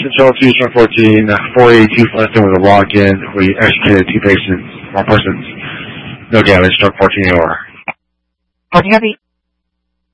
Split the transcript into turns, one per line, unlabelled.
Central 2, Stroke 14, 482 Flintstone with a walk-in. We extricated 2 patients, 1 person. No damage, Stroke 14 over.
Copy, copy.